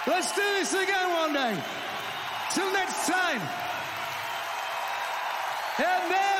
Let's do this again one day. Till next time. Amen.